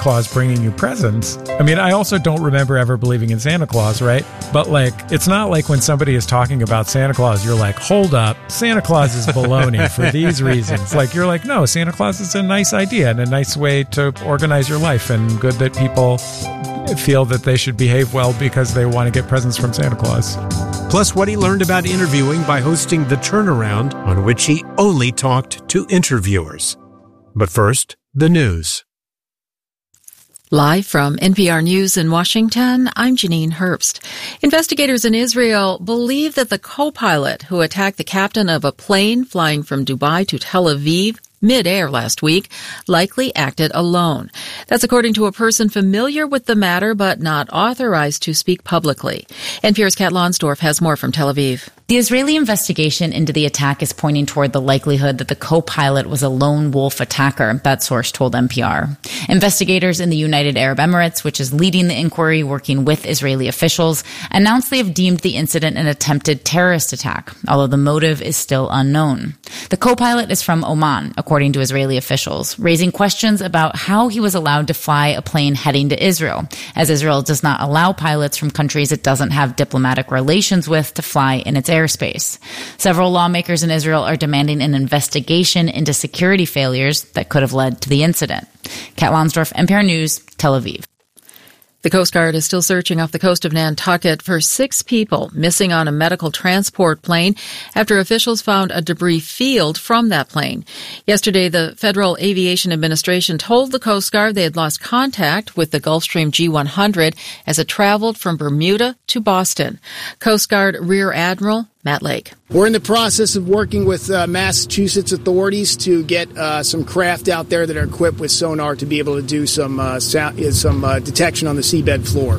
Claus bringing you presents. I mean, I also don't remember ever believing in Santa Claus, right? But like, it's not like when somebody is talking about Santa Claus, you're like, hold up, Santa Claus is baloney for these reasons. Like, you're like, no, Santa Claus is a nice idea and a nice way to organize your life, and good that people feel that they should behave well because they want to get presents from Santa Claus. Plus, what he learned about interviewing by hosting The Turnaround, on which he only talked to interviewers. But first, the news. Live from NPR News in Washington, I'm Janine Herbst. Investigators in Israel believe that the co-pilot who attacked the captain of a plane flying from Dubai to Tel Aviv mid-air last week likely acted alone. That's according to a person familiar with the matter but not authorized to speak publicly. NPR's Kat Lonsdorf has more from Tel Aviv. The Israeli investigation into the attack is pointing toward the likelihood that the co-pilot was a lone wolf attacker, that source told NPR. Investigators in the United Arab Emirates, which is leading the inquiry working with Israeli officials, announced they have deemed the incident an attempted terrorist attack, although the motive is still unknown. The co-pilot is from Oman, according to Israeli officials, raising questions about how he was allowed to fly a plane heading to Israel, as Israel does not allow pilots from countries it doesn't have diplomatic relations with to fly in its airspace. Several lawmakers in Israel are demanding an investigation into security failures that could have led to the incident. Kat Lonsdorf, NPR News, Tel Aviv. The Coast Guard is still searching off the coast of Nantucket for 6 people missing on a medical transport plane after officials found a debris field from that plane. Yesterday, the Federal Aviation Administration told the Coast Guard they had lost contact with the Gulfstream G100 as it traveled from Bermuda to Boston. Coast Guard Rear Admiral Matt Lake. We're in the process of working with Massachusetts authorities to get some craft out there that are equipped with sonar to be able to do some detection on the seabed floor.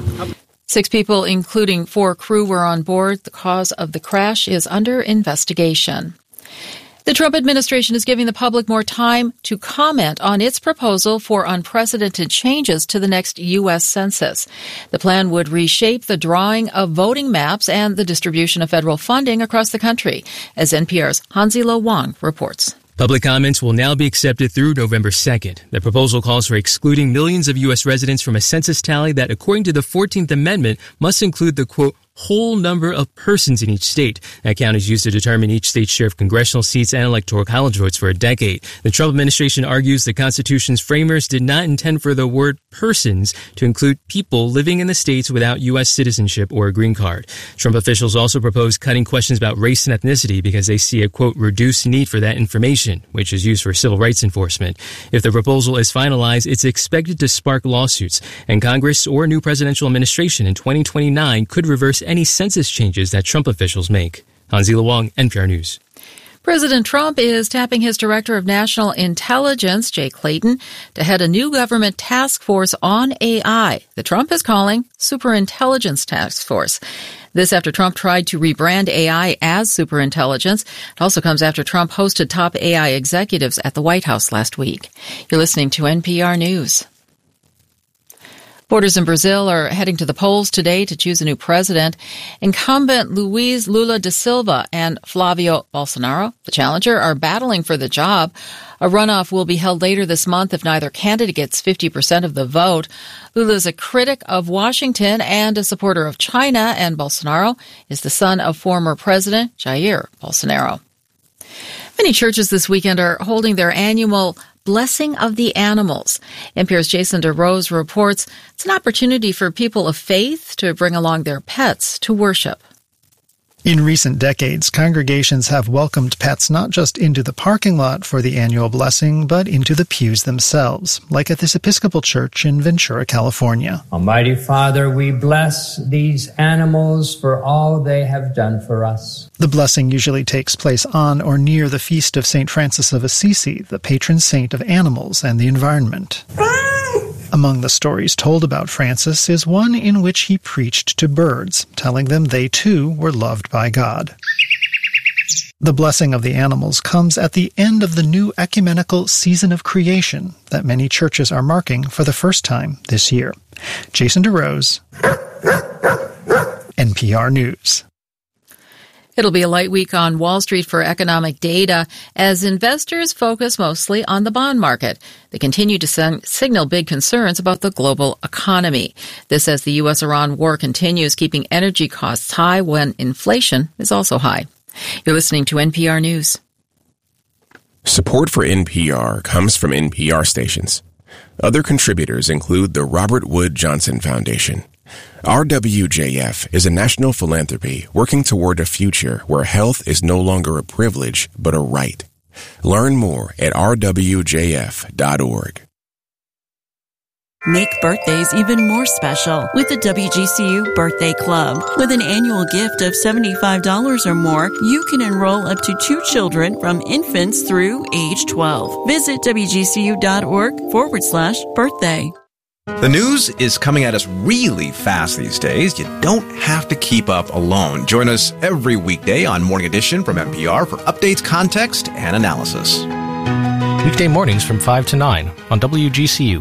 6 people, including 4 crew, were on board. The cause of the crash is under investigation. The Trump administration is giving the public more time to comment on its proposal for unprecedented changes to the next U.S. Census. The plan would reshape the drawing of voting maps and the distribution of federal funding across the country, as NPR's Hansi-Lo Wang reports. Public comments will now be accepted through November 2nd. The proposal calls for excluding millions of U.S. residents from a census tally that, according to the 14th Amendment, must include the, quote, whole number of persons in each state. That count is used to determine each state's share of congressional seats and electoral college votes for a decade. The Trump administration argues the Constitution's framers did not intend for the word persons to include people living in the states without U.S. citizenship or a green card. Trump officials also propose cutting questions about race and ethnicity because they see a, quote, reduced need for that information, which is used for civil rights enforcement. If the proposal is finalized, it's expected to spark lawsuits, and Congress or a new presidential administration in 2029 could reverse any census changes that Trump officials make. Hansi-Lo Wang, NPR News. President Trump is tapping his Director of National Intelligence, Jay Clayton, to head a new government task force on AI that Trump is calling Superintelligence Task Force. This after Trump tried to rebrand AI as superintelligence. It also comes after Trump hosted top AI executives at the White House last week. You're listening to NPR News. Voters in Brazil are heading to the polls today to choose a new president. Incumbent Luiz Lula da Silva and Flavio Bolsonaro, the challenger, are battling for the job. A runoff will be held later this month if neither candidate gets 50% of the vote. Lula is a critic of Washington and a supporter of China, and Bolsonaro is the son of former President Jair Bolsonaro. Many churches this weekend are holding their annual Blessing of the Animals. NPR's Jason DeRose reports it's an opportunity for people of faith to bring along their pets to worship. In recent decades, congregations have welcomed pets not just into the parking lot for the annual blessing, but into the pews themselves, like at this Episcopal church in Ventura, California. Almighty Father, we bless these animals for all they have done for us. The blessing usually takes place on or near the feast of St. Francis of Assisi, the patron saint of animals and the environment. Among the stories told about Francis is one in which he preached to birds, telling them they too were loved by God. The blessing of the animals comes at the end of the new ecumenical season of creation that many churches are marking for the first time this year. Jason DeRose, NPR News. It'll be a light week on Wall Street for economic data as investors focus mostly on the bond market. They continue to signal big concerns about the global economy. This as the U.S.-Iran war continues, keeping energy costs high when inflation is also high. You're listening to NPR News. Support for NPR comes from NPR stations. Other contributors include the Robert Wood Johnson Foundation. RWJF is a national philanthropy working toward a future where health is no longer a privilege, but a right. Learn more at rwjf.org. Make birthdays even more special with the WGCU Birthday Club. With an annual gift of $75 or more, you can enroll up to 2 children from infants through age 12. Visit WGCU.org/birthday. The news is coming at us really fast these days. You don't have to keep up alone. Join us every weekday on Morning Edition from NPR for updates, context, and analysis. Weekday mornings from 5 to 9 on WGCU.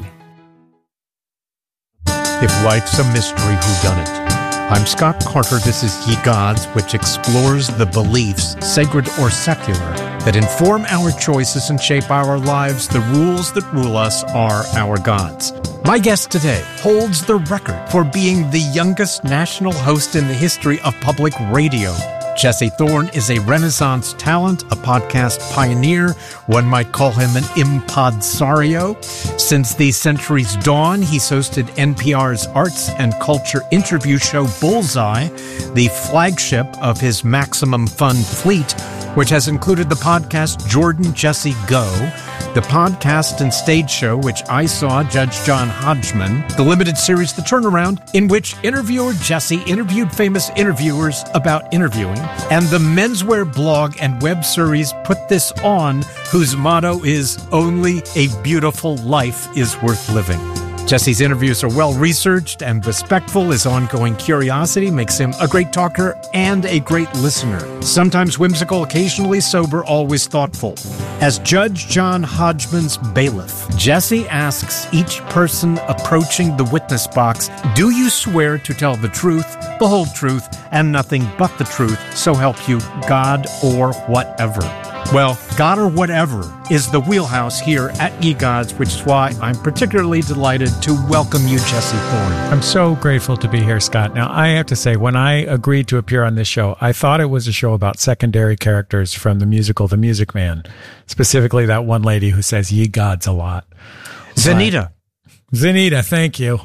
If life's a mystery, whodunit? I'm Scott Carter. This is Ye Gods, which explores the beliefs, sacred or secular, that inform our choices and shape our lives. The rules that rule us are our gods. My guest today holds the record for being the youngest national host in the history of public radio. Jesse Thorne is a Renaissance talent, a podcast pioneer. One might call him an impadsario. Since the century's dawn, he's hosted NPR's arts and culture interview show Bullseye, the flagship of his Maximum Fun fleet, which has included the podcast Jordan Jesse Go, the podcast and stage show which I saw Judge John Hodgman, the limited series The Turnaround, in which interviewer Jesse interviewed famous interviewers about interviewing, and the menswear blog and web series Put This On, whose motto is "Only a beautiful life is worth living." Jesse's interviews are well-researched and respectful. His ongoing curiosity makes him a great talker and a great listener. Sometimes whimsical, occasionally sober, always thoughtful. As Judge John Hodgman's bailiff, Jesse asks each person approaching the witness box, do you swear to tell the truth, the whole truth, and nothing but the truth, so help you God or whatever? Well, God or whatever is the wheelhouse here at Ye Gods, which is why I'm particularly delighted to welcome you, Jesse Thorne. I'm so grateful to be here, Scott. Now, I have to say, when I agreed to appear on this show, I thought it was a show about secondary characters from the musical The Music Man, specifically that one lady who says Ye Gods a lot. Zenita. Zenita, thank you.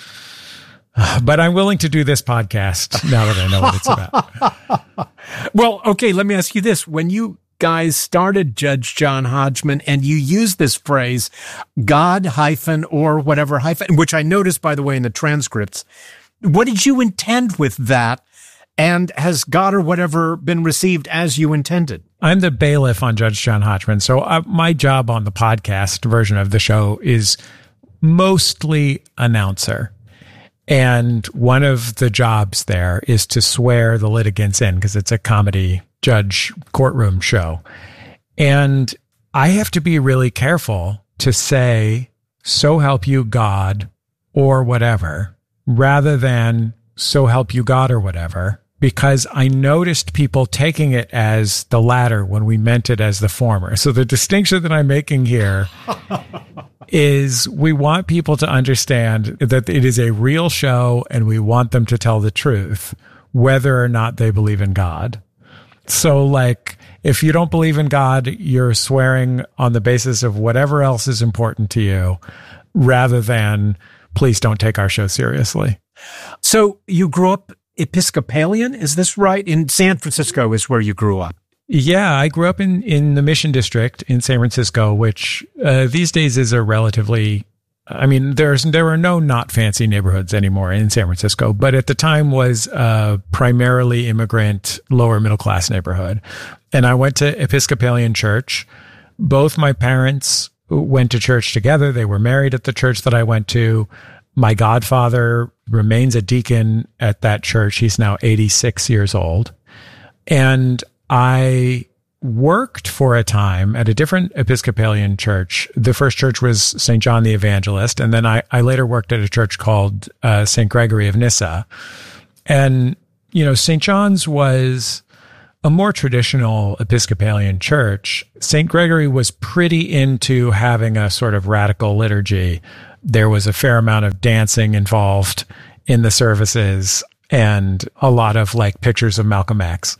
But I'm willing to do this podcast now that I know what it's about. Well, okay, let me ask you this. When you guys started Judge John Hodgman and you used this phrase, God hyphen or whatever hyphen, which I noticed, by the way, in the transcripts, what did you intend with that? And has God or whatever been received as you intended? I'm the bailiff on Judge John Hodgman. So my job on the podcast version of the show is mostly announcer. And one of the jobs there is to swear the litigants in because it's a comedy judge courtroom show. And I have to be really careful to say, so help you God or whatever, rather than so help you God or whatever, because I noticed people taking it as the latter when we meant it as the former. So the distinction that I'm making here is we want people to understand that it is a real show and we want them to tell the truth, whether or not they believe in God. So, like, if you don't believe in God, you're swearing on the basis of whatever else is important to you, rather than, please don't take our show seriously. So you grew up Episcopalian, is this right? In San Francisco is where you grew up. Yeah, I grew up in the Mission District in San Francisco, which these days is a relatively, I mean, there are no not fancy neighborhoods anymore in San Francisco, but at the time was a primarily immigrant, lower middle class neighborhood. And I went to Episcopalian church. Both my parents went to church together. They were married at the church that I went to. My godfather remains a deacon at that church. He's now 86 years old. And I worked for a time at a different Episcopalian church. The first church was St. John the Evangelist. And then I later worked at a church called St. Gregory of Nyssa. And, you know, St. John's was a more traditional Episcopalian church, St. Gregory was pretty into having a sort of radical liturgy. There was a fair amount of dancing involved in the services and a lot of like pictures of Malcolm X.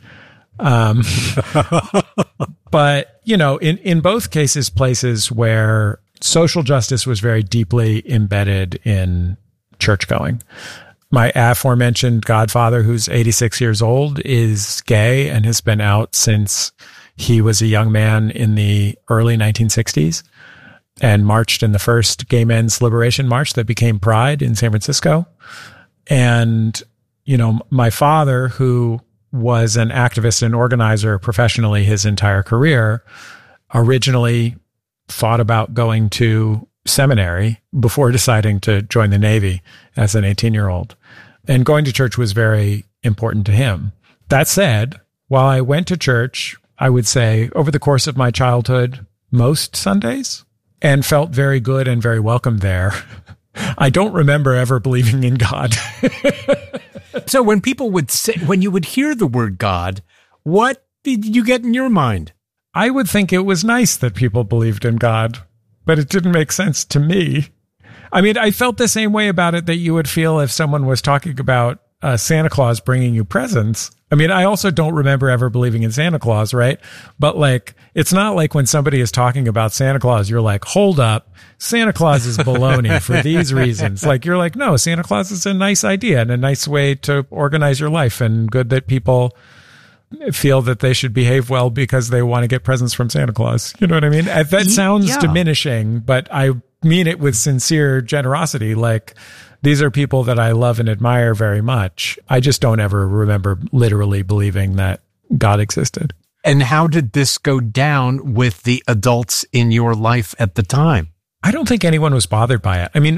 But, you know, in both cases, places where social justice was very deeply embedded in church going. My aforementioned godfather, who's 86 years old, is gay and has been out since he was a young man in the early 1960s and marched in the first Gay Men's Liberation March that became Pride in San Francisco. And, you know, my father, who was an activist and organizer professionally his entire career, originally thought about going to seminary before deciding to join the Navy as an 18-year-old. And going to church was very important to him. That said, while I went to church, I would say over the course of my childhood, most Sundays, and felt very good and very welcome there, I don't remember ever believing in God. So when people would say, when you would hear the word God, what did you get in your mind? I would think it was nice that people believed in God, but it didn't make sense to me. I mean, I felt the same way about it that you would feel if someone was talking about Santa Claus bringing you presents. I mean, I also don't remember ever believing in Santa Claus, right? But like, it's not like when somebody is talking about Santa Claus, you're like, hold up, Santa Claus is baloney for these reasons. Like, you're like, no, Santa Claus is a nice idea and a nice way to organize your life, and good that people feel that they should behave well because they want to get presents from Santa Claus. You know what I mean? That sounds diminishing, but I mean it with sincere generosity. Like, these are people that I love and admire very much. I just don't ever remember literally believing that God existed. And how did this go down with the adults in your life at the time? I don't think anyone was bothered by it. I mean,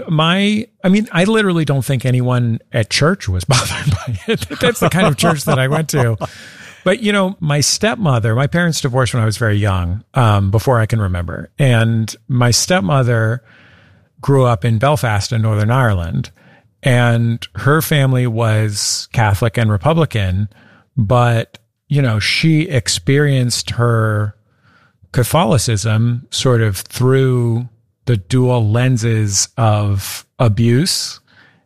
I literally don't think anyone at church was bothered by it. That's the kind of church that I went to. But, you know, my stepmother, my parents divorced when I was very young, before I can remember. And my stepmother grew up in Belfast in Northern Ireland, and her family was Catholic and Republican, but, you know, she experienced her Catholicism sort of through the dual lenses of abuse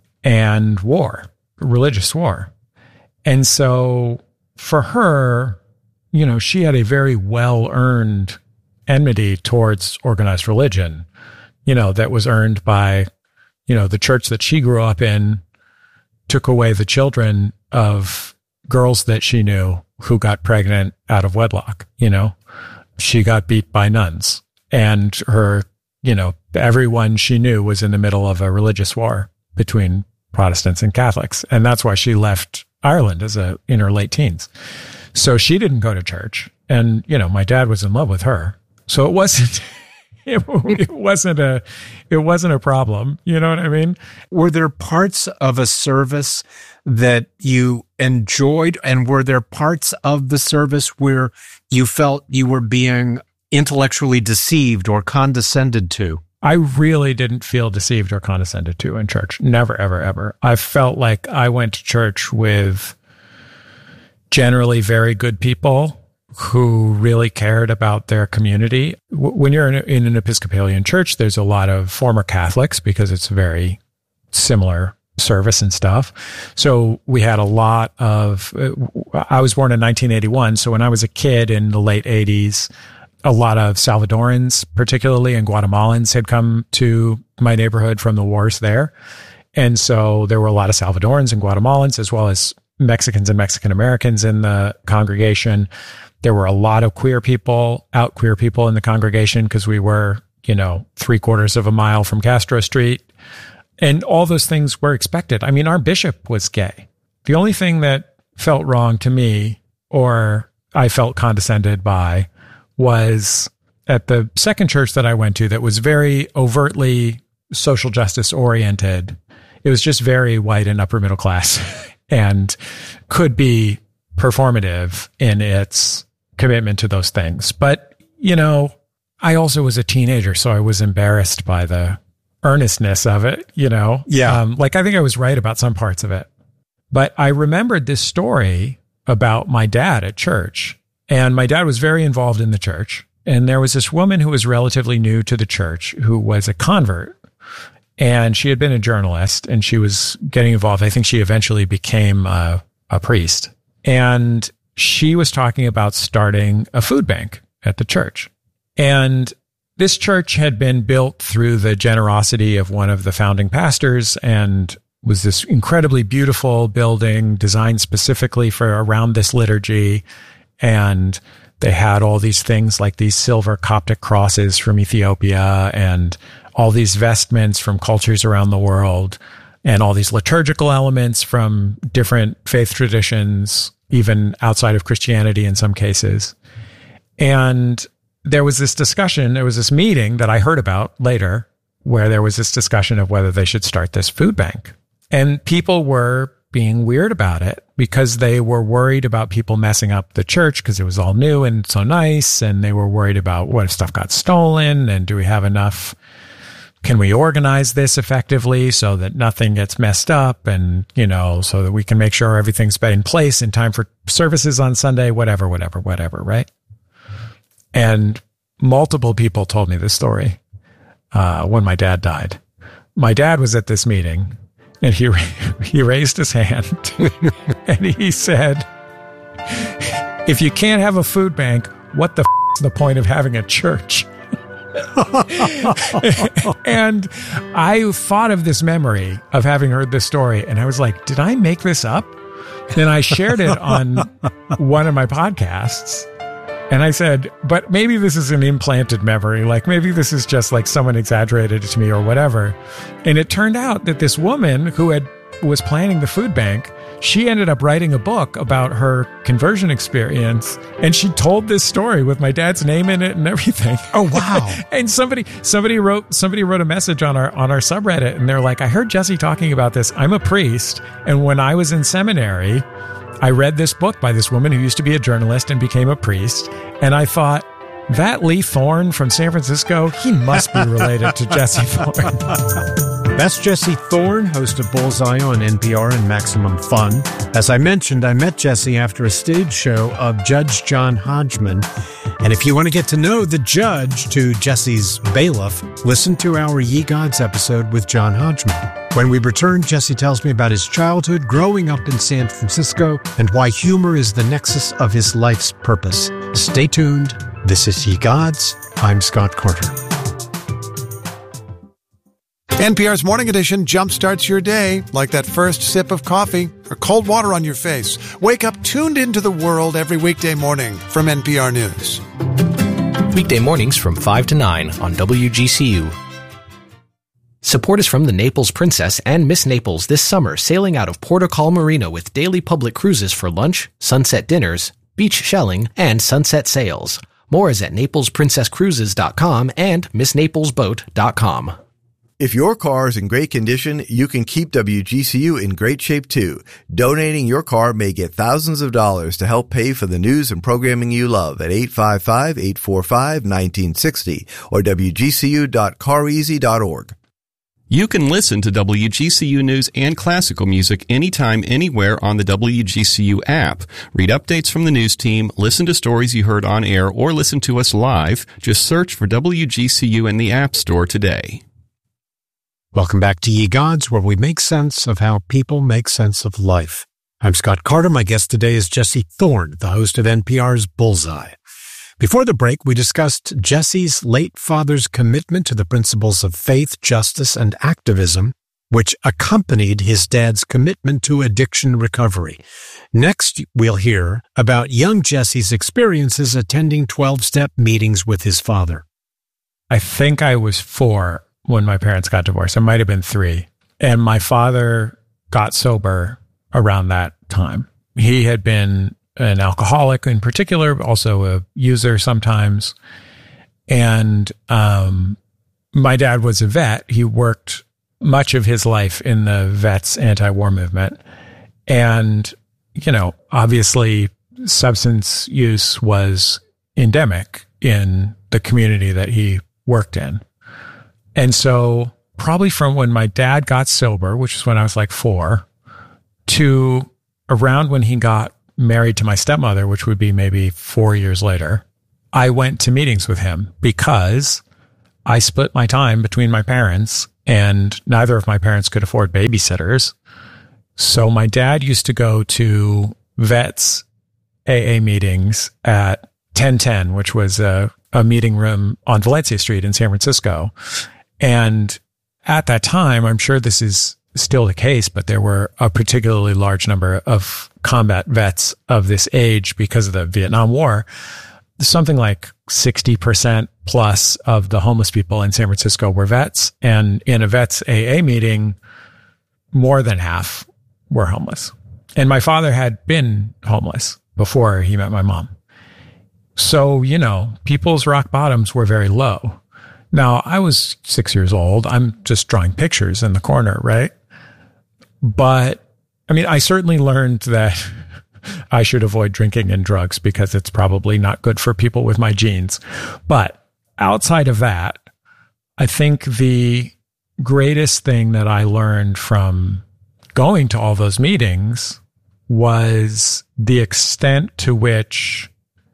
and war, religious war. And so for her, you know, she had a very well-earned enmity towards organized religion, you know, that was earned by, you know, the church that she grew up in took away the children of girls that she knew who got pregnant out of wedlock. You know, she got beat by nuns, and her, you know, everyone she knew was in the middle of a religious war between Protestants and Catholics. And that's why she left Ireland in her late teens. So she didn't go to church. And, you know, my dad was in love with her. So it wasn't, it wasn't a problem. You know what I mean? Were there parts of a service that you enjoyed? And were there parts of the service where you felt you were being intellectually deceived or condescended to? I really didn't feel deceived or condescended to in church. Never, ever, ever. I felt like I went to church with generally very good people who really cared about their community. When you're in an Episcopalian church, there's a lot of former Catholics because it's a very similar service and stuff. So we had a lot of, I was born in 1981. So when I was a kid in the late 80s, a lot of Salvadorans, particularly, and Guatemalans had come to my neighborhood from the wars there. And so there were a lot of Salvadorans and Guatemalans, as well as Mexicans and Mexican Americans in the congregation. There were a lot of queer people in the congregation because we were, you know, 3/4 of a mile from Castro Street. And all those things were expected. I mean, our bishop was gay. The only thing that felt wrong to me, or I felt condescended by, was at the second church that I went to that was very overtly social justice oriented. It was just very white and upper middle class and could be performative in its commitment to those things. But, you know, I also was a teenager, so I was embarrassed by the earnestness of it, you know? Yeah. Like, I think I was right about some parts of it. But I remembered this story about my dad at church. And my dad was very involved in the church. And there was this woman who was relatively new to the church who was a convert. And she had been a journalist and she was getting involved. I think she eventually became a priest. And she was talking about starting a food bank at the church. And this church had been built through the generosity of one of the founding pastors and was this incredibly beautiful building designed specifically for around this liturgy. And they had all these things like these silver Coptic crosses from Ethiopia and all these vestments from cultures around the world and all these liturgical elements from different faith traditions, even outside of Christianity in some cases. And there was this discussion, there was this meeting that I heard about later where there was this discussion of whether they should start this food bank. And people were being weird about it because they were worried about people messing up the church because it was all new and so nice. And they were worried about what if stuff got stolen and do we have enough? Can we organize this effectively so that nothing gets messed up and, so that we can make sure everything's in place in time for services on Sunday, whatever, right? And multiple people told me this story when my dad died. My dad was at this meeting and he raised his hand and he said, if you can't have a food bank, what the is the point of having a church? And I thought of this memory of having heard this story and I was like, did I make this up? Then I shared it on one of my podcasts and I said, but maybe this is an implanted memory. Like maybe this is just like someone exaggerated it to me or whatever. And it turned out that this woman who was planning the food bank, she ended up writing a book about her conversion experience. And she told this story with my dad's name in it and everything. Oh, wow. And somebody wrote a message on our subreddit and they're like, I heard Jesse talking about this. I'm a priest. And when I was in seminary, I read this book by this woman who used to be a journalist and became a priest. And I thought, that Lee Thorne from San Francisco, he must be related to Jesse Thorne. That's Jesse Thorne, host of Bullseye on NPR and Maximum Fun. As I mentioned, I met Jesse after a stage show of Judge John Hodgman. And if you want to get to know the judge to Jesse's bailiff, listen to our Ye Gods episode with John Hodgman. When we return, Jesse tells me about his childhood growing up in San Francisco and why humor is the nexus of his life's purpose. Stay tuned. This is Ye Gods. I'm Scott Carter. NPR's Morning Edition jumpstarts your day like that first sip of coffee or cold water on your face. Wake up tuned into the world every weekday morning from NPR News. Weekday mornings from 5 to 9 on WGCU. Support is from the Naples Princess and Miss Naples this summer, sailing out of Porto Call Marina with daily public cruises for lunch, sunset dinners, beach shelling, and sunset sails. More is at NaplesPrincessCruises.com and MissNaplesBoat.com. If your car is in great condition, you can keep WGCU in great shape too. Donating your car may get thousands of dollars to help pay for the news and programming you love at 855-845-1960 or WGCU.careasy.org. You can listen to WGCU News and classical music anytime, anywhere on the WGCU app. Read updates from the news team, listen to stories you heard on air, or listen to us live. Just search for WGCU in the App Store today. Welcome back to Ye Gods, where we make sense of how people make sense of life. I'm Scott Carter. My guest today is Jesse Thorne, the host of NPR's Bullseye. Before the break, we discussed Jesse's late father's commitment to the principles of faith, justice, and activism, which accompanied his dad's commitment to addiction recovery. Next, we'll hear about young Jesse's experiences attending 12-step meetings with his father. I think I was 4 when my parents got divorced. I might have been 3. And my father got sober around that time. He had been an alcoholic in particular, but also a user sometimes. And my dad was a vet. He worked much of his life in the vets anti-war movement. And, obviously substance use was endemic in the community that he worked in. And so probably from when my dad got sober, which is when I was like 4, to around when he got married to my stepmother, which would be maybe 4 years later, I went to meetings with him because I split my time between my parents, and neither of my parents could afford babysitters. So my dad used to go to Vets AA meetings at 1010, which was a meeting room on Valencia Street in San Francisco. And at that time, I'm sure this is still the case, but there were a particularly large number of combat vets of this age because of the Vietnam War. Something like 60% plus of the homeless people in San Francisco were vets. And in a Vets AA meeting, more than half were homeless. And my father had been homeless before he met my mom. So, you know, people's rock bottoms were very low. Now, I was 6 years old. I'm just drawing pictures in the corner, right? But, I mean, I certainly learned that I should avoid drinking and drugs because it's probably not good for people with my genes. But outside of that, I think the greatest thing that I learned from going to all those meetings was the extent to which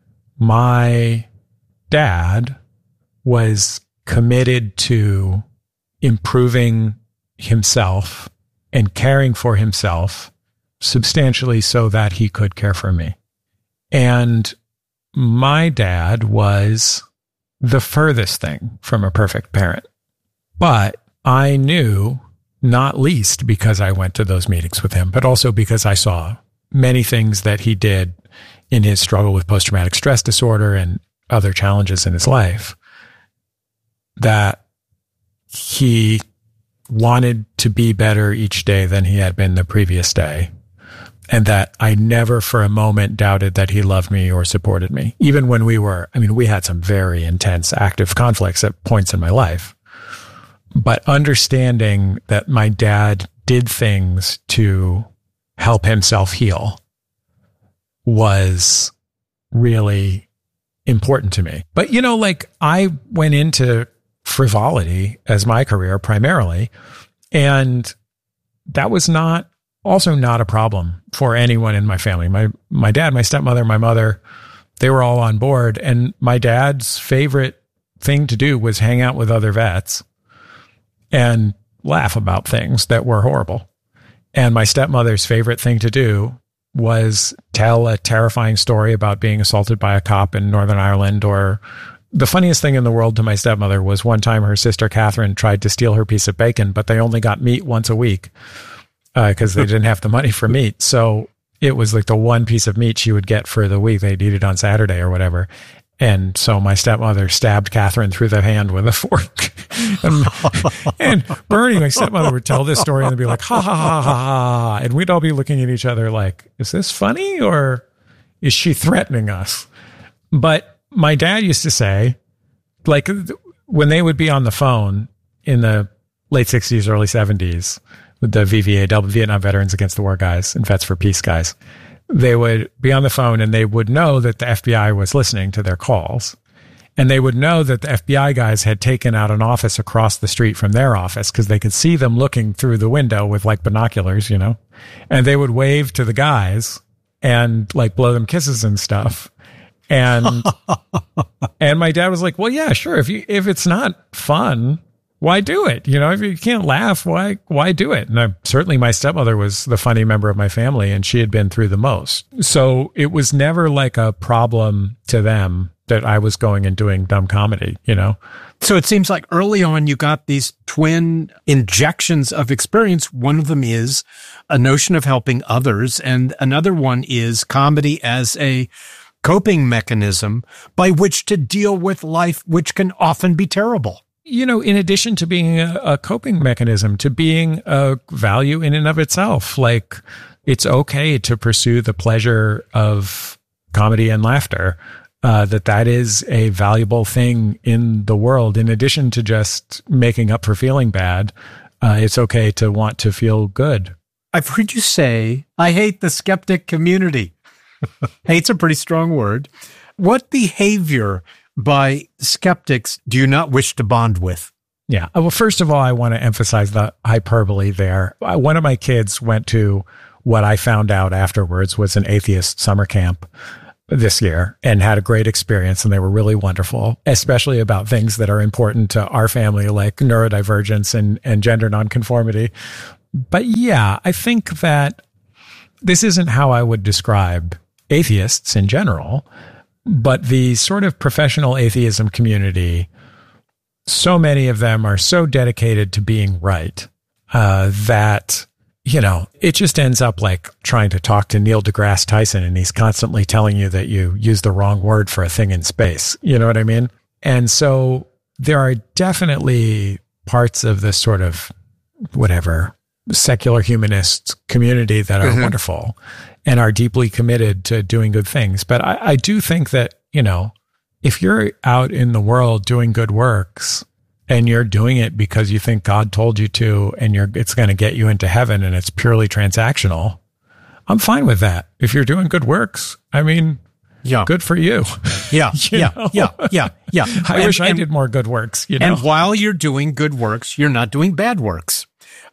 my dad was committed to improving himself and caring for himself substantially so that he could care for me. And my dad was the furthest thing from a perfect parent. But I knew, not least because I went to those meetings with him, but also because I saw many things that he did in his struggle with post-traumatic stress disorder and other challenges in his life, that he wanted to be better each day than he had been the previous day. And that I never for a moment doubted that he loved me or supported me. Even when we had some very intense active conflicts at points in my life. But understanding that my dad did things to help himself heal was really important to me. But, you know, like I went into frivolity as my career primarily, and that was also not a problem for anyone in my family. My dad, my stepmother, my mother, they were all on board. And my dad's favorite thing to do was hang out with other vets and laugh about things that were horrible. And my stepmother's favorite thing to do was tell a terrifying story about being assaulted by a cop in Northern Ireland. Or the funniest thing in the world to my stepmother was one time her sister Catherine tried to steal her piece of bacon, but they only got meat once a week because they didn't have the money for meat. So it was like the one piece of meat she would get for the week. They'd eat it on Saturday or whatever. And so my stepmother stabbed Catherine through the hand with a fork. And Bernie, my stepmother, would tell this story and they'd be like, ha, ha, ha, ha, ha. And we'd all be looking at each other like, is this funny or is she threatening us? But my dad used to say, like, when they would be on the phone in the late 60s, early 70s, with the VVA, Vietnam Veterans Against the War guys and Vets for Peace guys, they would be on the phone and they would know that the FBI was listening to their calls. And they would know that the FBI guys had taken out an office across the street from their office because they could see them looking through the window with like binoculars, you know, and they would wave to the guys and like blow them kisses and stuff. And, and my dad was like, well, yeah, sure. If it's not fun, why do it? You know, if you can't laugh, why do it? And certainly my stepmother was the funny member of my family and she had been through the most. So it was never like a problem to them that I was going and doing dumb comedy, you know? So it seems like early on you got these twin injections of experience. One of them is a notion of helping others, and another one is comedy as a coping mechanism by which to deal with life, which can often be terrible. You know, in addition to being a coping mechanism, to being a value in and of itself, like it's okay to pursue the pleasure of comedy and laughter. That is a valuable thing in the world. In addition to just making up for feeling bad, it's okay to want to feel good. I've heard you say, I hate the skeptic community. Hate's a pretty strong word. What behavior by skeptics do you not wish to bond with? Yeah. Well, first of all, I want to emphasize the hyperbole there. One of my kids went to what I found out afterwards was an atheist summer camp this year and had a great experience, and they were really wonderful, especially about things that are important to our family, like neurodivergence and gender nonconformity. But yeah, I think that this isn't how I would describe atheists in general, but the sort of professional atheism community, so many of them are so dedicated to being right that, you know, it just ends up like trying to talk to Neil deGrasse Tyson, and he's constantly telling you that you use the wrong word for a thing in space. You know what I mean? And so there are definitely parts of this sort of whatever secular humanist community that are wonderful and are deeply committed to doing good things. But I do think that, you know, if you're out in the world doing good works and you're doing it because you think God told you to, and it's going to get you into heaven, and it's purely transactional, I'm fine with that. If you're doing good works, I mean, good for you. Yeah. I wish I did more good works. You know? And while you're doing good works, you're not doing bad works.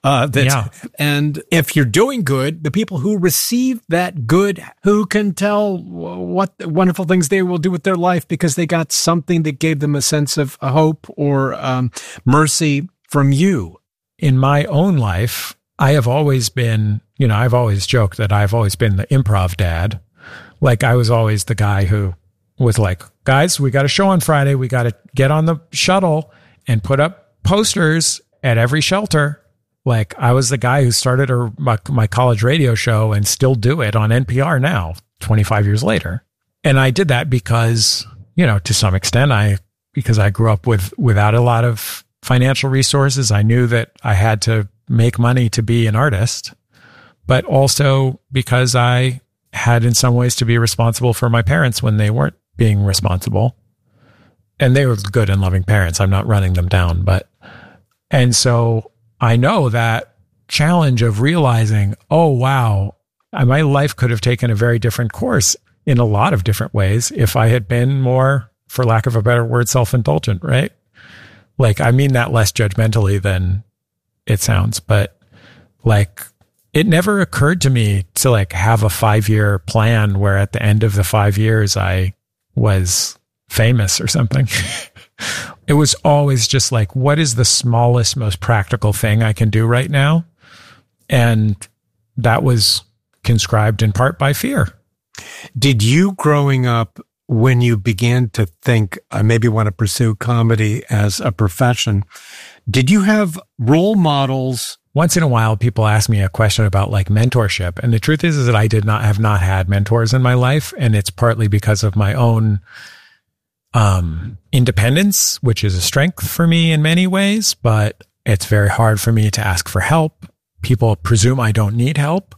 And if you're doing good, the people who receive that good, who can tell what wonderful things they will do with their life because they got something that gave them a sense of hope or mercy from you. In my own life, I have always been, you know, I've always joked that I've always been the improv dad. Like, I was always the guy who was like, guys, we got a show on Friday. We got to get on the shuttle and put up posters at every shelter. Like, I was the guy who started my college radio show and still do it on NPR now, 25 years later. And I did that because, you know, to some extent, because I grew up without a lot of financial resources. I knew that I had to make money to be an artist, but also because I had in some ways to be responsible for my parents when they weren't being responsible. And they were good and loving parents. I'm not running them down, and so I know that challenge of realizing, oh, wow, my life could have taken a very different course in a lot of different ways if I had been more, for lack of a better word, self-indulgent, right? Like, I mean that less judgmentally than it sounds, but like, it never occurred to me to like have a 5-year plan where at the end of the 5 years I was famous or something. It was always just like, what is the smallest, most practical thing I can do right now? And that was conscribed in part by fear. Did you, growing up, when you began to think, I maybe want to pursue comedy as a profession, did you have role models? Once in a while, people ask me a question about like mentorship. And the truth is that I have not had mentors in my life. And it's partly because of my own independence, which is a strength for me in many ways, but it's very hard for me to ask for help. People presume I don't need help.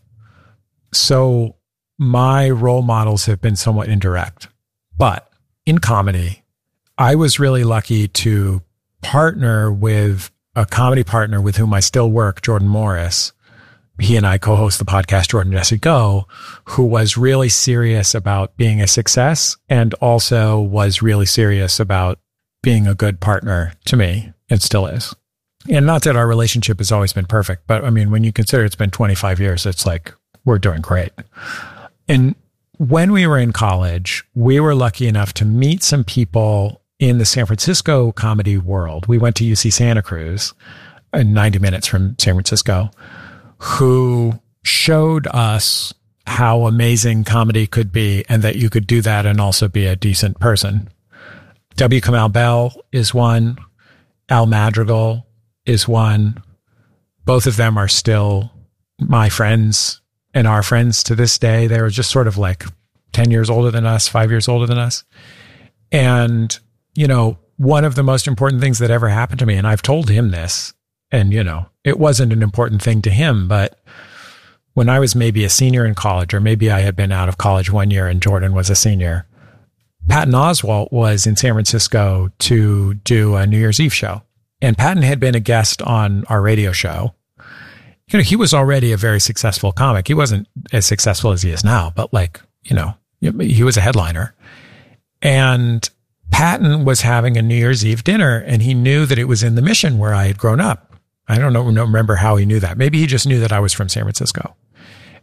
So my role models have been somewhat indirect. But in comedy, I was really lucky to partner with a comedy partner with whom I still work, Jordan Morris. He and I co-host the podcast Jordan Jesse Go, who was really serious about being a success and also was really serious about being a good partner to me, and still is. And not that our relationship has always been perfect, but I mean, when you consider it's been 25 years, it's like we're doing great. And when we were in college, we were lucky enough to meet some people in the San Francisco comedy world. We went to UC Santa Cruz, 90 minutes from San Francisco, who showed us how amazing comedy could be and that you could do that and also be a decent person. W. Kamau Bell is one. Al Madrigal is one. Both of them are still my friends and our friends to this day. They were just sort of like 10 years older than us, 5 years older than us. And, you know, one of the most important things that ever happened to me, and I've told him this, and, you know, it wasn't an important thing to him, but when I was maybe a senior in college, or maybe I had been out of college 1 year and Jordan was a senior, Patton Oswalt was in San Francisco to do a New Year's Eve show. And Patton had been a guest on our radio show. You know, he was already a very successful comic. He wasn't as successful as he is now, but like, you know, he was a headliner. And Patton was having a New Year's Eve dinner, and he knew that it was in the Mission where I had grown up. I don't remember how he knew that. Maybe he just knew that I was from San Francisco.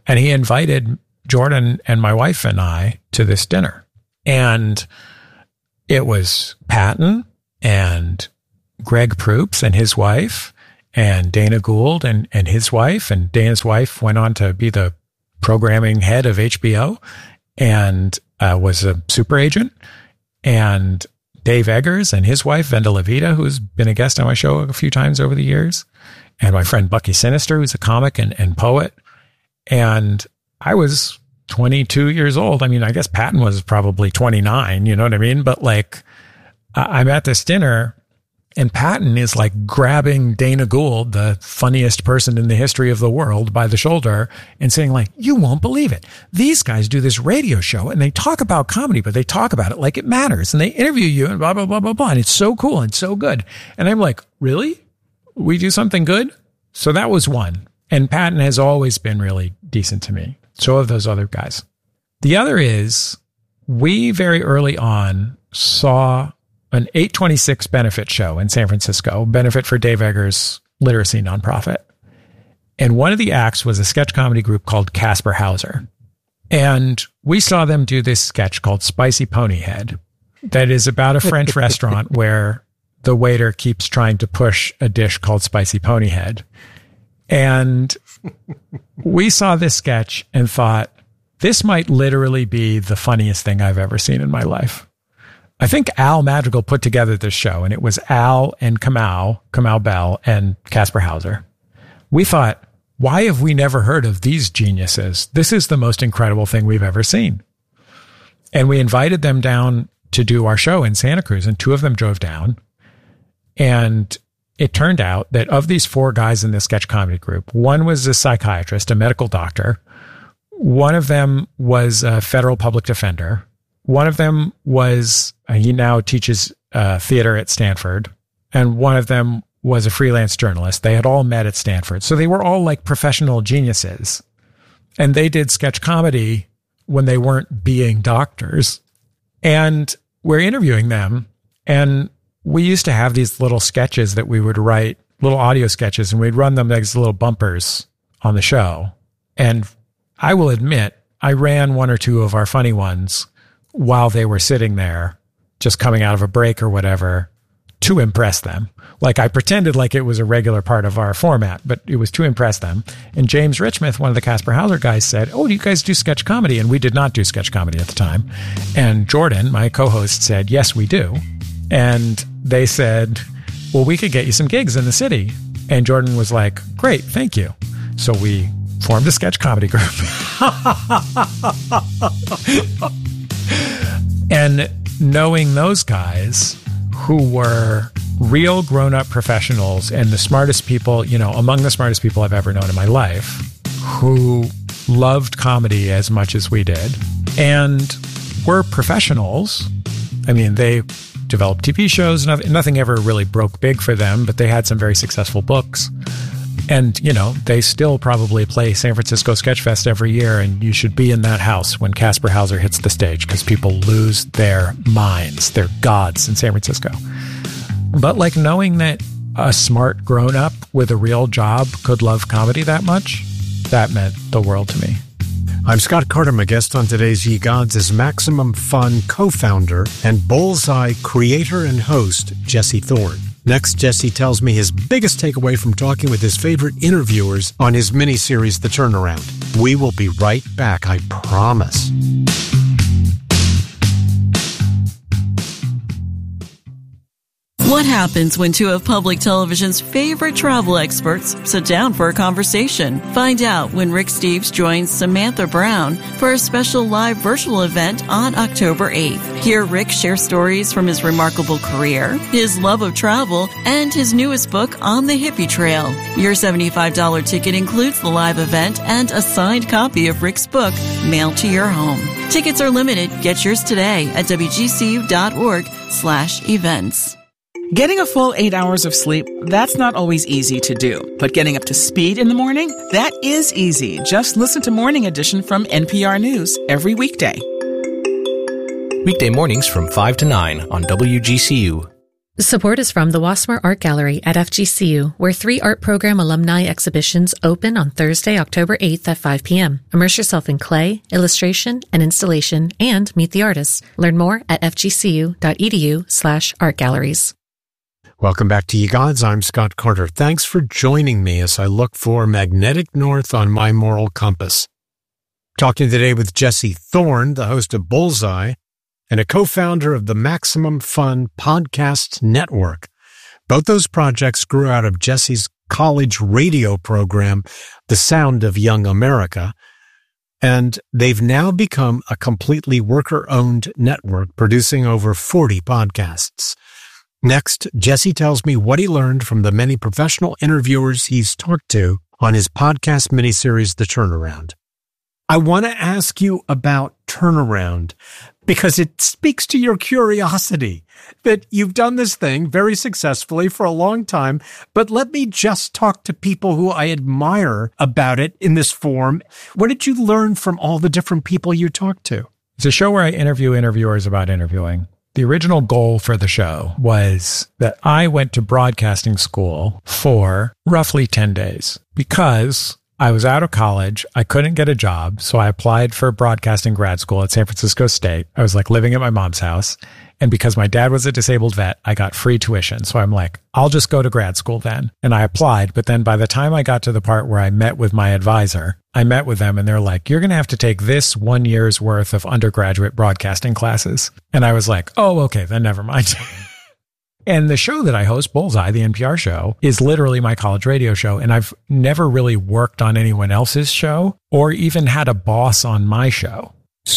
And he invited Jordan and my wife and I to this dinner. And it was Patton and Greg Proops and his wife and Dana Gould and his wife. And Dana's wife went on to be the programming head of HBO and was a super agent. And Dave Eggers and his wife, Venda Levita, who's been a guest on my show a few times over the years. And my friend Bucky Sinister, who's a comic and poet. And I was 22 years old. I mean, I guess Patton was probably 29, you know what I mean? But like, I'm at this dinner and Patton is like grabbing Dana Gould, the funniest person in the history of the world, by the shoulder and saying like, you won't believe it. These guys do this radio show and they talk about comedy, but they talk about it like it matters and they interview you and blah, blah, blah, blah, blah. And it's so cool and so good. And I'm like, really? We do something good? So that was one. And Patton has always been really decent to me. So have those other guys. The other is we very early on saw an 826 benefit show in San Francisco, benefit for Dave Eggers' literacy nonprofit. And one of the acts was a sketch comedy group called Casper Hauser. And we saw them do this sketch called Spicy Pony Head that is about a French restaurant where the waiter keeps trying to push a dish called Spicy Pony Head. And we saw this sketch and thought, this might literally be the funniest thing I've ever seen in my life. I think Al Madrigal put together this show, and it was Al and Kamau Bell and Casper Hauser. We thought, why have we never heard of these geniuses? This is the most incredible thing we've ever seen. And we invited them down to do our show in Santa Cruz, and two of them drove down. And it turned out that of these four guys in this sketch comedy group, one was a psychiatrist, a medical doctor. One of them was a federal public defender. One of them was, he now teaches theater at Stanford. And one of them was a freelance journalist. They had all met at Stanford. So they were all like professional geniuses. And they did sketch comedy when they weren't being doctors. And we're interviewing them. And we used to have these little sketches that we would write, little audio sketches, and we'd run them as little bumpers on the show. And I will admit, I ran one or two of our funny ones while they were sitting there, just coming out of a break or whatever, to impress them. Like I pretended like it was a regular part of our format, but it was to impress them. And James Richmouth, one of the Casper Hauser guys, said, oh, do you guys do sketch comedy? And we did not do sketch comedy at the time. And Jordan, my co-host, said, yes, we do. And they said, well, we could get you some gigs in the city. And Jordan was like, great, thank you. So we formed a sketch comedy group. And knowing those guys who were real grown-up professionals and the smartest people, you know, among the smartest people I've ever known in my life, who loved comedy as much as we did and were professionals. I mean, they developed TV shows. Nothing ever really broke big for them, but they had some very successful books. And, you know, they still probably play San Francisco Sketch Fest every year, and you should be in that house when Casper Hauser hits the stage because people lose their minds. They're gods in San Francisco. But, like, knowing that a smart grown-up with a real job could love comedy that much, that meant the world to me. I'm Scott Carter. My guest on today's Ye Gods is Maximum Fun co-founder and Bullseye creator and host, Jesse Thorne. Next, Jesse tells me his biggest takeaway from talking with his favorite interviewers on his mini-series, The Turnaround. We will be right back, I promise. What happens when two of public television's favorite travel experts sit down for a conversation? Find out when Rick Steves joins Samantha Brown for a special live virtual event on October 8th. Hear Rick share stories from his remarkable career, his love of travel, and his newest book, On the Hippie Trail. Your $75 ticket includes the live event and a signed copy of Rick's book mailed to your home. Tickets are limited. Get yours today at WGCU.org/events. Getting a full 8 hours of sleep, that's not always easy to do. But getting up to speed in the morning, that is easy. Just listen to Morning Edition from NPR News every weekday. Weekday mornings from 5 to 9 on WGCU. Support is from the Wasmer Art Gallery at FGCU, where 3 art program alumni exhibitions open on Thursday, October 8th at 5 p.m. Immerse yourself in clay, illustration, and installation, and meet the artists. Learn more at fgcu.edu/artgalleries. Welcome back to Ye Gods. I'm Scott Carter. Thanks for joining me as I look for magnetic north on my moral compass. Talking today with Jesse Thorn, the host of Bullseye, and a co-founder of the Maximum Fun Podcast Network. Both those projects grew out of Jesse's college radio program, The Sound of Young America, and they've now become a completely worker-owned network producing over 40 podcasts. Next, Jesse tells me what he learned from the many professional interviewers he's talked to on his podcast miniseries, The Turnaround. I want to ask you about Turnaround because it speaks to your curiosity that you've done this thing very successfully for a long time, but let me just talk to people who I admire about it in this form. What did you learn from all the different people you talked to? It's a show where I interview interviewers about interviewing. The original goal for the show was that I went to broadcasting school for roughly 10 days because I was out of college. I couldn't get a job. So I applied for broadcasting grad school at San Francisco State. I was like living at my mom's house. And because my dad was a disabled vet, I got free tuition. So I'm like, I'll just go to grad school then. And I applied. But then by the time I got to the part where I met with my advisor, I met with them and they're like, you're going to have to take this 1 year's worth of undergraduate broadcasting classes. And I was like, oh, okay, then never mind. And the show that I host, Bullseye, the NPR show, is literally my college radio show. And I've never really worked on anyone else's show or even had a boss on my show.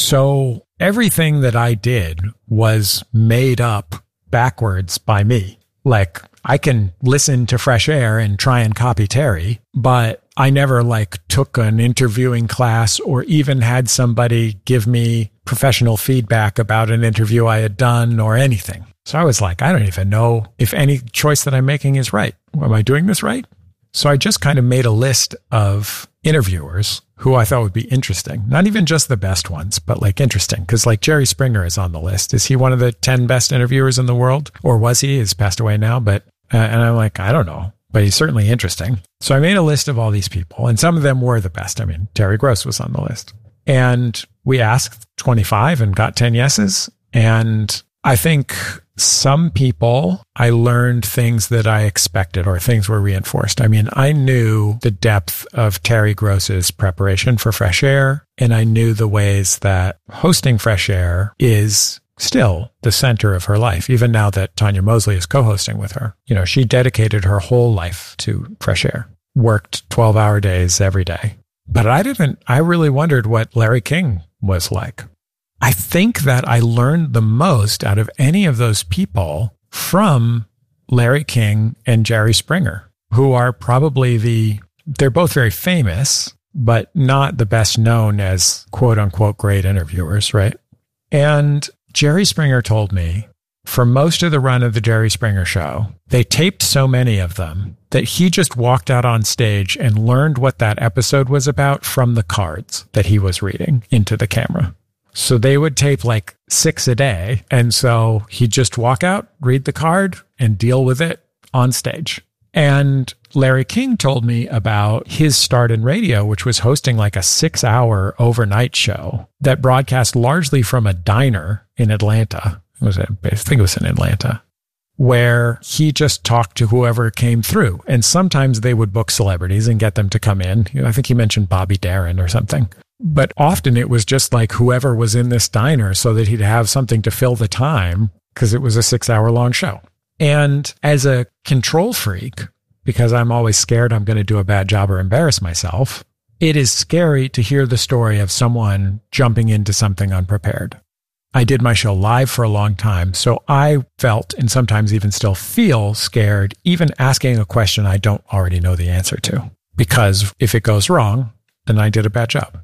So everything that I did was made up backwards by me. Like, I can listen to Fresh Air and try and copy Terry, but I never took an interviewing class or even had somebody give me professional feedback about an interview I had done or anything. So I was like, I don't even know if any choice that I'm making is right. Am I doing this right? So I just kind of made a list of interviewers who I thought would be interesting. Not even just the best ones, but interesting. Because Jerry Springer is on the list. Is he one of the 10 best interviewers in the world? Or was he? He's passed away now. But and I'm like, I don't know. But he's certainly interesting. So I made a list of all these people. And some of them were the best. I mean, Terry Gross was on the list. And we asked 25 and got 10 yeses. And I think some people, I learned things that I expected or things were reinforced. I mean, I knew the depth of Terry Gross's preparation for Fresh Air, and I knew the ways that hosting Fresh Air is still the center of her life, even now that Tanya Mosley is co-hosting with her. You know, she dedicated her whole life to Fresh Air, worked 12-hour days every day. But I really wondered what Larry King was like. I think that I learned the most out of any of those people from Larry King and Jerry Springer, who are probably they're both very famous, but not the best known as quote unquote great interviewers, right? And Jerry Springer told me for most of the run of the Jerry Springer show, they taped so many of them that he just walked out on stage and learned what that episode was about from the cards that he was reading into the camera. So they would tape 6 a day. And so he'd just walk out, read the card, and deal with it on stage. And Larry King told me about his start in radio, which was hosting a 6-hour overnight show that broadcast largely from a diner in Atlanta. I think it was in Atlanta, where he just talked to whoever came through. And sometimes they would book celebrities and get them to come in. I think he mentioned Bobby Darin or something. But often it was just whoever was in this diner so that he'd have something to fill the time because it was a 6-hour long show. And as a control freak, because I'm always scared I'm going to do a bad job or embarrass myself, it is scary to hear the story of someone jumping into something unprepared. I did my show live for a long time, so I felt, and sometimes even still feel, scared even asking a question I don't already know the answer to. Because if it goes wrong, then I did a bad job.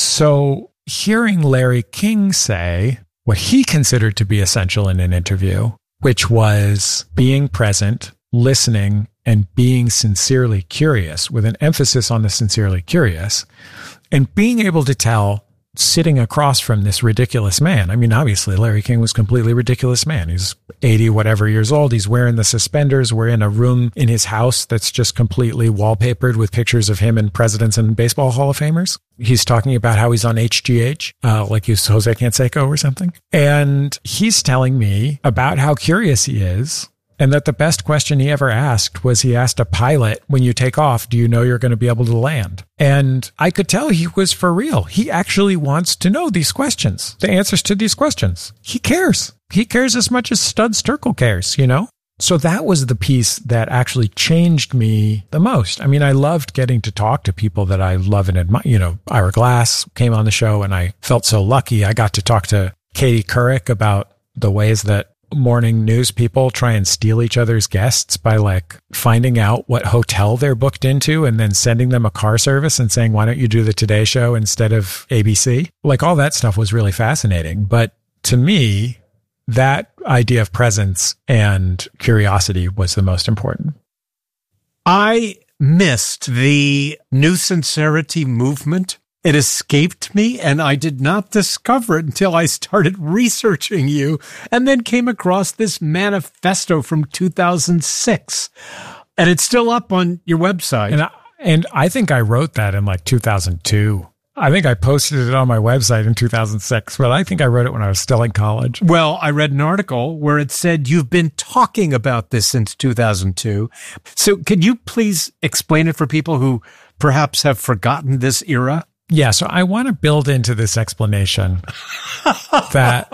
So hearing Larry King say what he considered to be essential in an interview, which was being present, listening, and being sincerely curious, with an emphasis on the sincerely curious, and being able to tell sitting across from this ridiculous man. I mean, obviously, Larry King was a completely ridiculous man. He's 80 whatever years old. He's wearing the suspenders. We're in a room in his house that's just completely wallpapered with pictures of him and presidents and baseball Hall of Famers. He's talking about how he's on HGH, like he's Jose Canseco or something. And he's telling me about how curious he is. And that the best question he ever asked was he asked a pilot, when you take off, do you know you're going to be able to land? And I could tell he was for real. He actually wants to know these questions, the answers to these questions. He cares. He cares as much as Studs Terkel cares, you know? So that was the piece that actually changed me the most. I mean, I loved getting to talk to people that I love and admire. You know, Ira Glass came on the show and I felt so lucky. I got to talk to Katie Couric about the ways that morning news people try and steal each other's guests by like finding out what hotel they're booked into and then sending them a car service and saying, why don't you do the Today Show instead of ABC? Like all that stuff was really fascinating. But to me, that idea of presence and curiosity was the most important. I missed the New Sincerity movement. It escaped me, and I did not discover it until I started researching you and then came across this manifesto from 2006. And it's still up on your website. And I think I wrote that in like 2002. I think I posted it on my website in 2006, but I think I wrote it when I was still in college. Well, I read an article where it said you've been talking about this since 2002. So could you please explain it for people who perhaps have forgotten this era? Yeah, so I want to build into this explanation that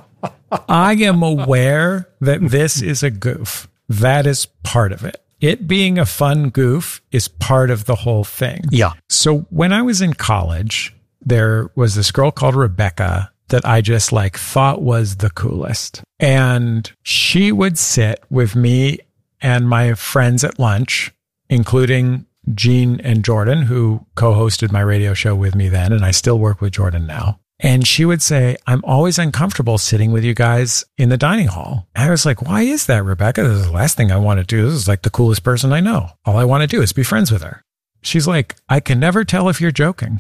I am aware that this is a goof. That is part of it. It being a fun goof is part of the whole thing. Yeah. So when I was in college, there was this girl called Rebecca that I just like thought was the coolest. And she would sit with me and my friends at lunch, including Gene and Jordan, who co-hosted my radio show with me then, and I still work with Jordan now. And she would say, I'm always uncomfortable sitting with you guys in the dining hall. And I was like, why is that, Rebecca? This is the last thing I want to do. This is like the coolest person I know. All I want to do is be friends with her. She's like, I can never tell if you're joking.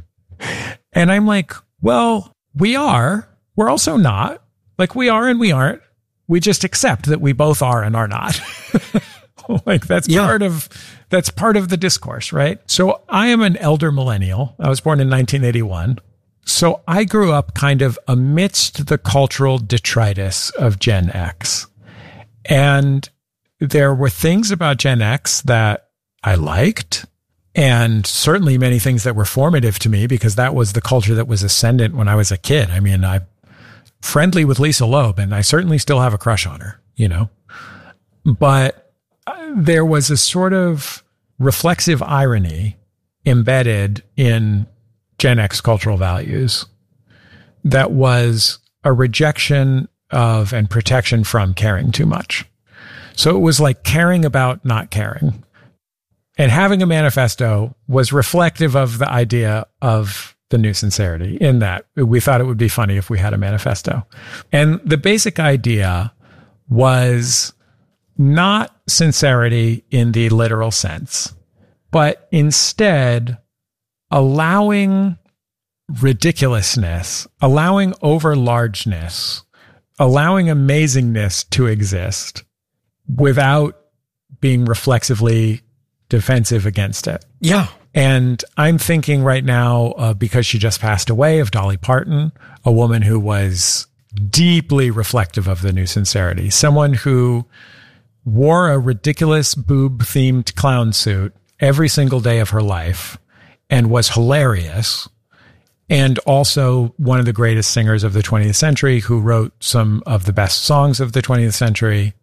And I'm like, well, we are. We're also not. Like we are and we aren't. We just accept that we both are and are not. Like that's part of the discourse, right? So I am an elder millennial. I was born in 1981. So I grew up kind of amidst the cultural detritus of Gen X. And there were things about Gen X that I liked, and certainly many things that were formative to me because that was the culture that was ascendant when I was a kid. I mean, I'm friendly with Lisa Loeb, and I certainly still have a crush on her, you know? But there was a sort of reflexive irony embedded in Gen X cultural values that was a rejection of and protection from caring too much. So it was like caring about not caring. And having a manifesto was reflective of the idea of the New Sincerity in that we thought it would be funny if we had a manifesto. And the basic idea was not sincerity in the literal sense, but instead allowing ridiculousness, allowing overlargeness, allowing amazingness to exist without being reflexively defensive against it. Yeah. And I'm thinking right now, because she just passed away, of Dolly Parton, a woman who was deeply reflective of the New Sincerity, someone who wore a ridiculous boob-themed clown suit every single day of her life and was hilarious, and also one of the greatest singers of the 20th century who wrote some of the best songs of the 20th century.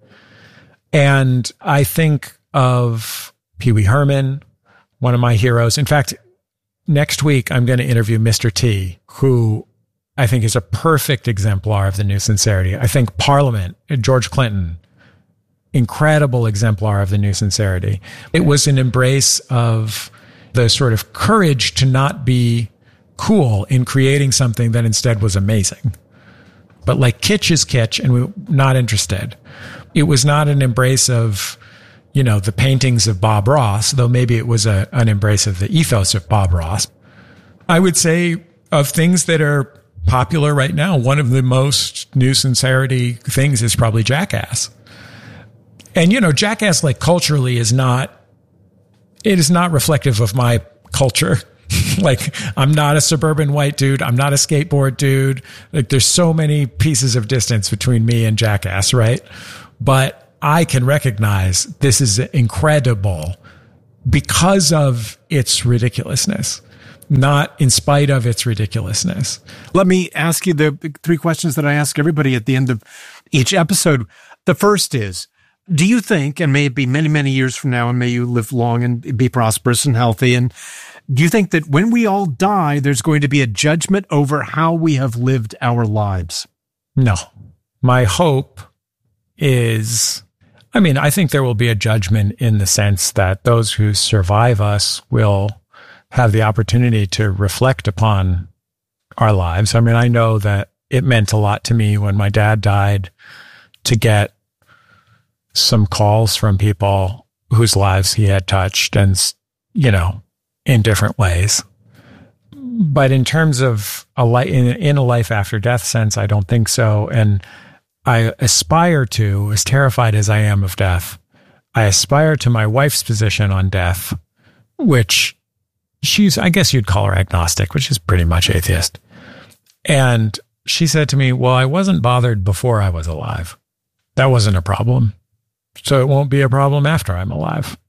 And I think of Pee Wee Herman, one of my heroes. In fact, next week, I'm going to interview Mr. T, who I think is a perfect exemplar of the New Sincerity. I think Parliament, George Clinton, incredible exemplar of the New Sincerity. It was an embrace of the sort of courage to not be cool in creating something that instead was amazing. But like kitsch is kitsch, and we're not interested. It was not an embrace of, you know, the paintings of Bob Ross, though maybe it was an embrace of the ethos of Bob Ross. I would say of things that are popular right now, one of the most new sincerity things is probably Jackass. And, Jackass, like, culturally it is not reflective of my culture. Like, I'm not a suburban white dude. I'm not a skateboard dude. Like, there's so many pieces of distance between me and Jackass, right? But I can recognize this is incredible because of its ridiculousness, not in spite of its ridiculousness. Let me ask you the 3 questions that I ask everybody at the end of each episode. The first is, do you think, and may it be many, many years from now, and may you live long and be prosperous and healthy, and do you think that when we all die, there's going to be a judgment over how we have lived our lives? No. My hope is, I think there will be a judgment in the sense that those who survive us will have the opportunity to reflect upon our lives. I know that it meant a lot to me when my dad died to get some calls from people whose lives he had touched and, in different ways. But in terms of in a life after death sense, I don't think so. And I aspire to, as terrified as I am of death, I aspire to my wife's position on death, which I guess you'd call her agnostic, which is pretty much atheist. And she said to me, well, I wasn't bothered before I was alive. That wasn't a problem. So it won't be a problem after I'm alive.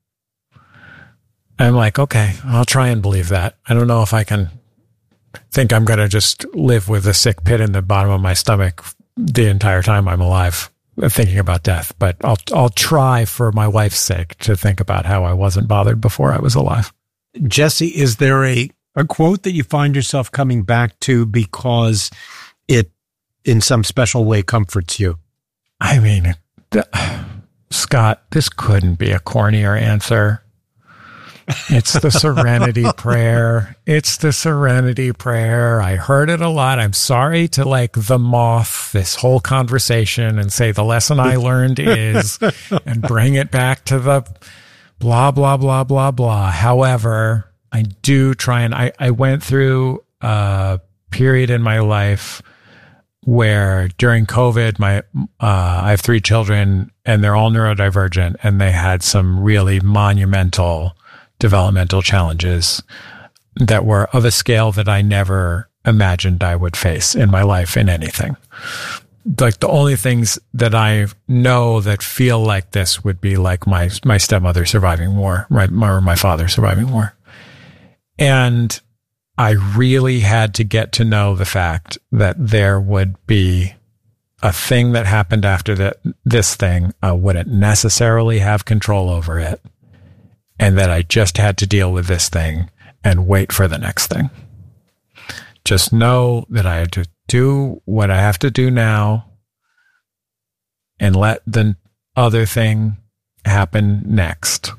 I'm like, okay, I'll try and believe that. I don't know if I can think I'm going to just live with a sick pit in the bottom of my stomach the entire time I'm alive thinking about death, but I'll try for my wife's sake to think about how I wasn't bothered before I was alive. Jesse, is there a quote that you find yourself coming back to because it in some special way comforts you? Scott, this couldn't be a cornier answer. It's the Serenity Prayer. It's the Serenity Prayer. I heard it a lot. I'm sorry to the moth this whole conversation and say the lesson I learned is, and bring it back to the blah, blah, blah, blah, blah. However, I do try and I went through a period in my life where during COVID, I have 3 children and they're all neurodivergent and they had some really monumental developmental challenges that were of a scale that I never imagined I would face in my life in anything. Like the only things that I know that feel like this would be like my stepmother surviving war, right? Or my father surviving war. And I really had to get to know the fact that there would be a thing that happened after this thing. I wouldn't necessarily have control over it. And that I just had to deal with this thing and wait for the next thing. Just know that I had to do what I have to do now and let the other thing happen next.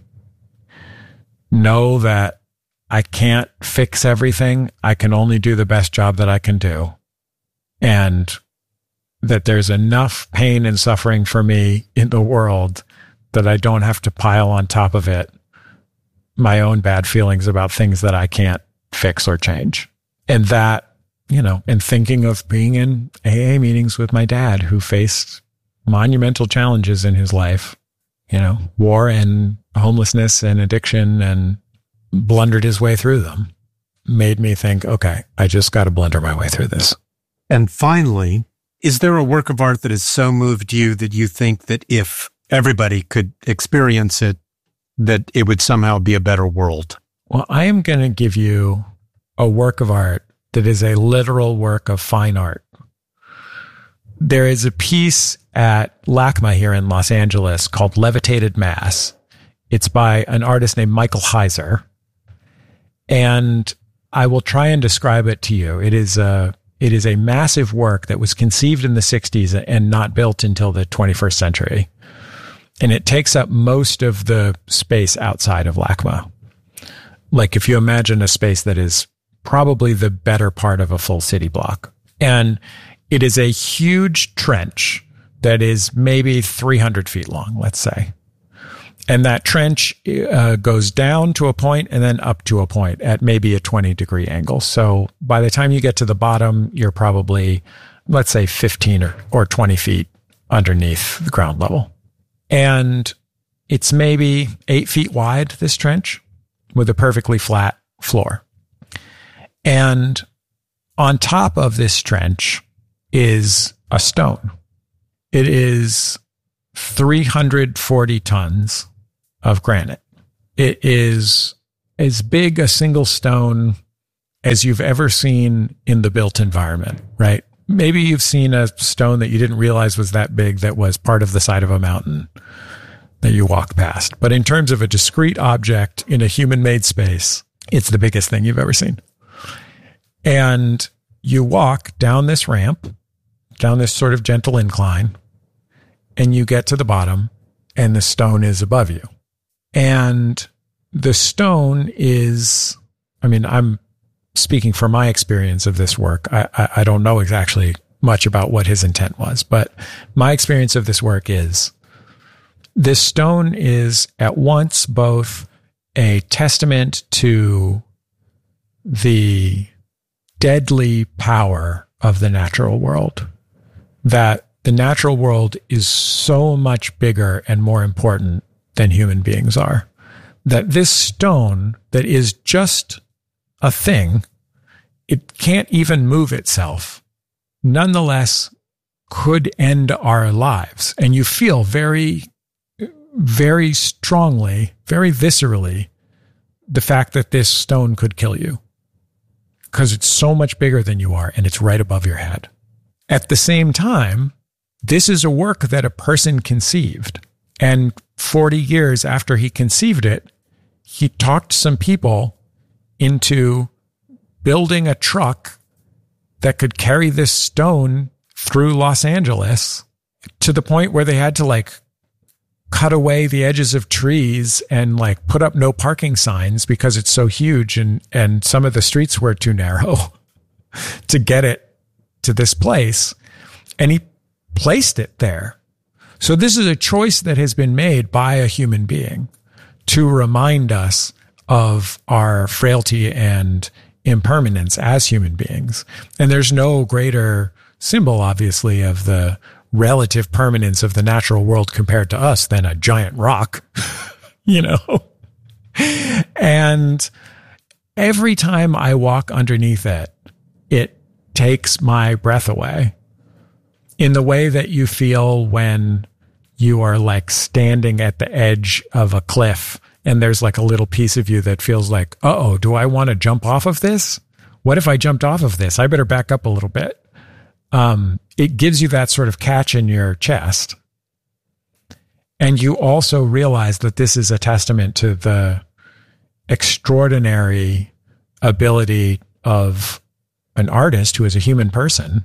Know that I can't fix everything. I can only do the best job that I can do. And that there's enough pain and suffering for me in the world that I don't have to pile on top of it my own bad feelings about things that I can't fix or change. And that, and thinking of being in AA meetings with my dad who faced monumental challenges in his life, war and homelessness and addiction and blundered his way through them, made me think, okay, I just got to blunder my way through this. And finally, is there a work of art that has so moved you that you think that if everybody could experience it, that it would somehow be a better world? Well, I am going to give you a work of art that is a literal work of fine art. There is a piece at LACMA here in Los Angeles called Levitated Mass. It's by an artist named Michael Heiser. And I will try and describe it to you. It is a massive work that was conceived in the 60s and not built until the 21st century. And it takes up most of the space outside of LACMA. Like if you imagine a space that is probably the better part of a full city block. And it is a huge trench that is maybe 300 feet long, let's say. And that trench goes down to a point and then up to a point at maybe a 20-degree angle. So by the time you get to the bottom, you're probably, let's say, 15 or 20 feet underneath the ground level. And it's maybe 8 feet wide, this trench, with a perfectly flat floor. And on top of this trench is a stone. It is 340 tons of granite. It is as big a single stone as you've ever seen in the built environment, right? Maybe you've seen a stone that you didn't realize was that big that was part of the side of a mountain that you walked past. But in terms of a discrete object in a human-made space, it's the biggest thing you've ever seen. And you walk down this ramp, down this sort of gentle incline, and you get to the bottom, and the stone is above you. And the stone is, I mean, I'm speaking from my experience of this work. I don't know exactly much about what his intent was, but my experience of this work is this stone is at once both a testament to the deadly power of the natural world, that the natural world is so much bigger and more important than human beings are, that this stone that is just a thing, it can't even move itself, nonetheless could end our lives. And you feel very, very strongly, very viscerally, the fact that this stone could kill you because it's so much bigger than you are and it's right above your head. At the same time, this is a work that a person conceived. And 40 years after he conceived it, he talked some people into building a truck that could carry this stone through Los Angeles to the point where they had to like cut away the edges of trees and like put up no parking signs because it's so huge and some of the streets were too narrow to get it to this place. And he placed it there. So this is a choice that has been made by a human being to remind us of our frailty and impermanence as human beings. And there's no greater symbol, obviously, of the relative permanence of the natural world compared to us than a giant rock, you know? And every time I walk underneath it, it takes my breath away in the way that you feel when you are like standing at the edge of a cliff and there's like a little piece of you that feels like, uh-oh, do I want to jump off of this? What if I jumped off of this? I better back up a little bit. It gives you that sort of catch in your chest. And you also realize that this is a testament to the extraordinary ability of an artist who is a human person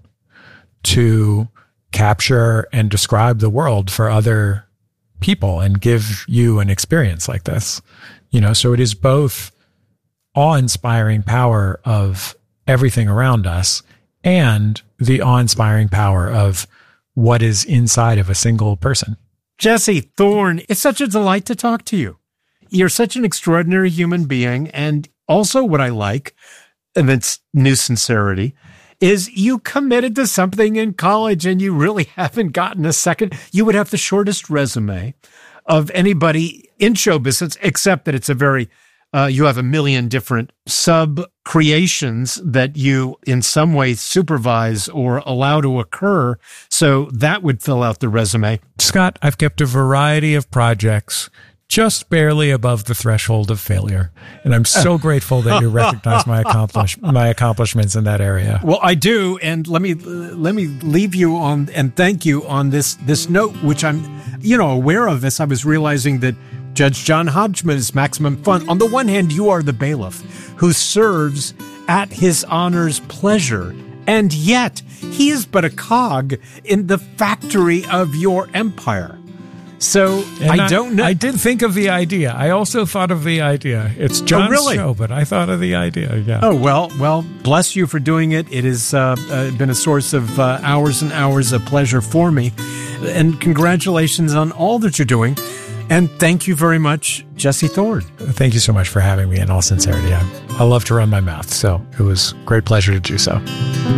to capture and describe the world for other people and give you an experience like this. You know, so it is both awe-inspiring power of everything around us and the awe-inspiring power of what is inside of a single person. Jesse Thorne, it's such a delight to talk to you. You're such an extraordinary human being. And also what I like, and it's new sincerity, is you committed to something in college and you really haven't gotten a second. You would have the shortest resume of anybody in show business, except that it's a very, you have a million different sub-creations that you in some way supervise or allow to occur. So that would fill out the resume. Scott, I've kept a variety of projects just barely above the threshold of failure. And I'm so grateful that you recognize my accomplishments in that area. Well, I do. And let me leave you on and thank you on this note, which I'm, aware of this. I was realizing that Judge John Hodgman is Maximum Fun. On the one hand, you are the bailiff who serves at his honor's pleasure. And yet he is but a cog in the factory of your empire. So I don't know. I did think of the idea. I also thought of the idea. It's John's show, but I thought of the idea. Yeah. Oh, well, bless you for doing it. It has been a source of hours and hours of pleasure for me. And congratulations on all that you're doing. And thank you very much, Jesse Thorne. Thank you so much for having me, in all sincerity. I love to run my mouth, so it was a great pleasure to do so.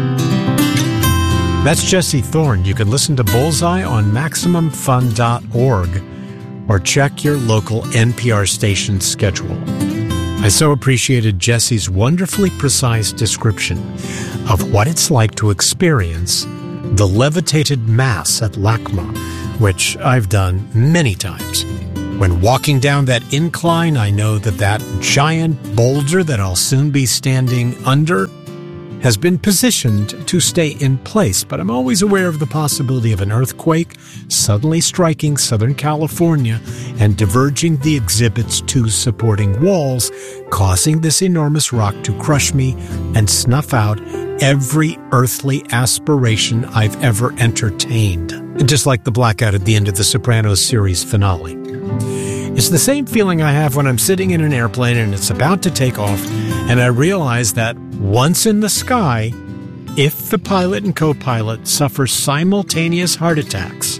That's Jesse Thorne. You can listen to Bullseye on MaximumFun.org or check your local NPR station schedule. I so appreciated Jesse's wonderfully precise description of what it's like to experience the levitated mass at LACMA, which I've done many times. When walking down that incline, I know that giant boulder that I'll soon be standing under has been positioned to stay in place, but I'm always aware of the possibility of an earthquake suddenly striking Southern California and diverging the exhibit's two supporting walls, causing this enormous rock to crush me and snuff out every earthly aspiration I've ever entertained. Just like the blackout at the end of the Sopranos series finale. It's the same feeling I have when I'm sitting in an airplane and it's about to take off, and I realize that once in the sky, if the pilot and co-pilot suffer simultaneous heart attacks,